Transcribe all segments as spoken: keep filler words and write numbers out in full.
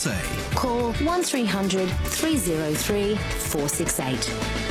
say. Call one three hundred three oh three four six eight.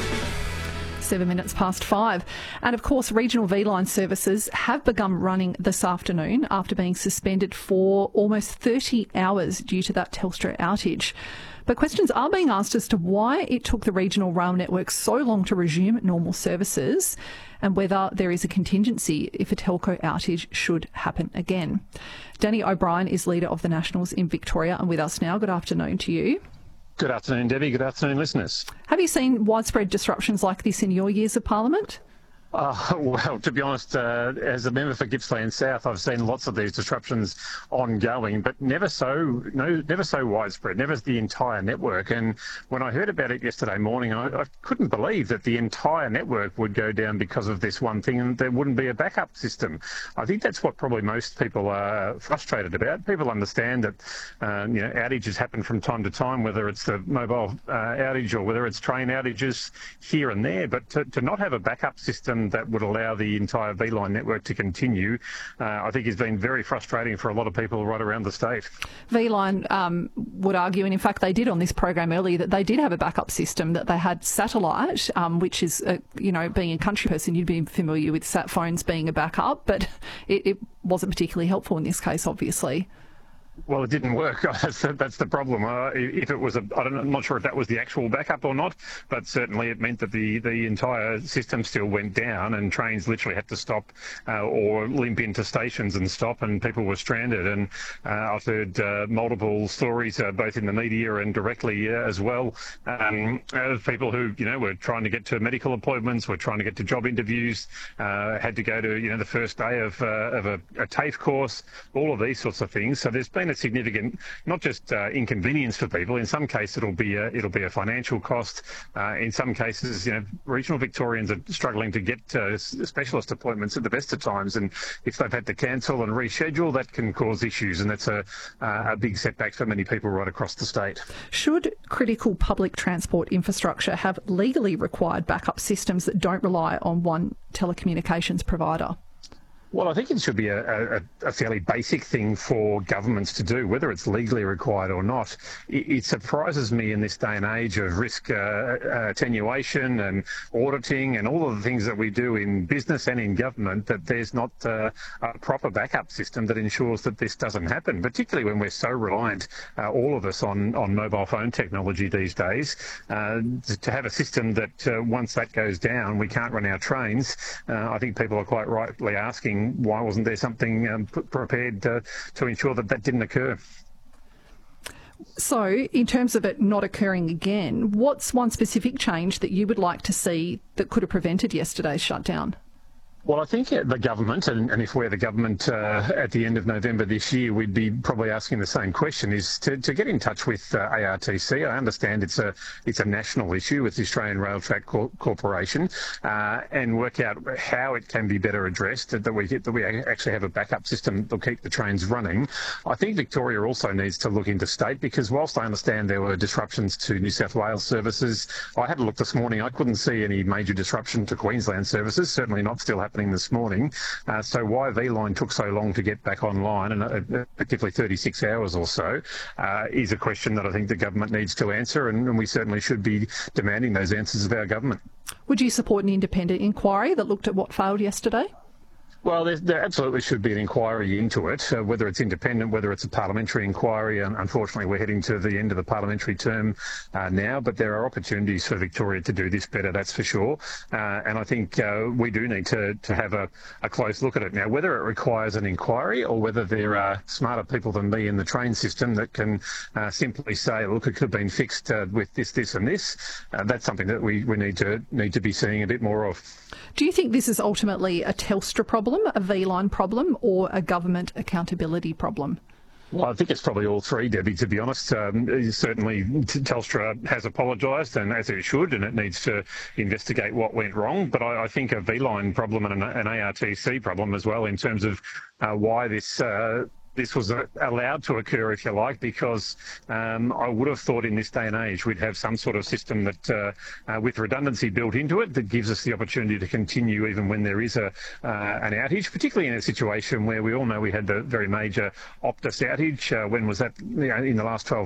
Seven minutes past five. And of course, regional V Line services have begun running this afternoon after being suspended for almost thirty hours due to that Telstra outage. But questions are being asked as to why it took the regional rail network so long to resume normal services and whether there is a contingency if a telco outage should happen again. Danny O'Brien is leader of the Nationals in Victoria and with us now. Good afternoon to you. Good afternoon, Debbie. Good afternoon, listeners. Have you seen widespread disruptions like this in your years of Parliament? Uh, well, to be honest, uh, as a member for Gippsland South, I've seen lots of these disruptions ongoing, but never so no, never so widespread, never the entire network. And when I heard about it yesterday morning, I, I couldn't believe that the entire network would go down because of this one thing and there wouldn't be a backup system. I think that's what probably most people are frustrated about. People understand that uh, you know, outages happen from time to time, whether it's the mobile uh, outage or whether it's train outages here and there, but to, to not have a backup system that would allow the entire V Line network to continue, uh, I think has been very frustrating for a lot of people right around the state. V Line um, would argue, and in fact they did on this program earlier, that they did have a backup system, that they had satellite, um, which is, uh, you know, being a country person, you'd be familiar with sat phones being a backup, but it, it wasn't particularly helpful in this case, obviously. Well, it didn't work. That's the, that's the problem. Uh, if it was a, I don't know, I'm not sure if that was the actual backup or not, but certainly it meant that the, the entire system still went down and trains literally had to stop uh, or limp into stations and stop, and people were stranded. And uh, I've heard uh, multiple stories, uh, both in the media and directly uh, as well, um, of people who, you know, were trying to get to medical appointments, were trying to get to job interviews, uh, had to go to, you know, the first day of, uh, of a, a TAFE course, all of these sorts of things. So there's been a significant, not just uh, inconvenience for people. In some cases, it'll be a, it'll be a financial cost. Uh, in some cases, you know, regional Victorians are struggling to get uh, specialist appointments at the best of times, and if they've had to cancel and reschedule, that can cause issues, and that's a, uh, a big setback for many people right across the state. Should critical public transport infrastructure have legally required backup systems that don't rely on one telecommunications provider? Well, I think it should be a, a, a fairly basic thing for governments to do, whether it's legally required or not. It, it surprises me in this day and age of risk uh, attenuation and auditing and all of the things that we do in business and in government, that there's not uh, a proper backup system that ensures that this doesn't happen, particularly when we're so reliant, uh, all of us, on, on mobile phone technology these days. Uh, to have a system that uh, once that goes down, we can't run our trains. Uh, I think people are quite rightly asking, why wasn't there something um, prepared uh, to ensure that that didn't occur? So, in terms of it not occurring again, what's one specific change that you would like to see that could have prevented yesterday's shutdown? Well, I think the government, and, and if we're the government uh, at the end of November this year, we'd be probably asking the same question, is to, to get in touch with uh, A R T C. I understand it's a it's a national issue with the Australian Rail Track Cor- Corporation, uh, and work out how it can be better addressed, that we get, that we actually have a backup system that'll keep the trains running. I think Victoria also needs to look into state, because whilst I understand there were disruptions to New South Wales services, I had a look this morning, I couldn't see any major disruption to Queensland services, certainly not still happening this morning. Uh, so why V Line took so long to get back online, and uh, particularly thirty-six hours or so, uh, is a question that I think the government needs to answer, and, and we certainly should be demanding those answers of our government. Would you support an independent inquiry that looked at what failed yesterday? Well, there, there absolutely should be an inquiry into it, uh, whether it's independent, whether it's a parliamentary inquiry. And unfortunately, we're heading to the end of the parliamentary term uh, now, but there are opportunities for Victoria to do this better, that's for sure. Uh, and I think uh, we do need to, to have a, a close look at it. Now, whether it requires an inquiry or whether there are smarter people than me in the train system that can uh, simply say, look, it could have been fixed uh, with this, this and this, uh, that's something that we, we need to need to be seeing a bit more of. Do you think this is ultimately a Telstra problem, a V Line problem, or a government accountability problem? Well, I think it's probably all three, Debbie, to be honest. Um, certainly Telstra has apologised, and as it should, and it needs to investigate what went wrong. But I, I think a V Line problem and an, an A R T C problem as well, in terms of uh, why this uh, this was uh, allowed to occur, if you like, because um, I would have thought in this day and age we'd have some sort of system that, uh, uh, with redundancy built into it, that gives us the opportunity to continue even when there is a uh, an outage, particularly in a situation where we all know we had the very major Optus outage. Uh, when was that? You know, in the last twelve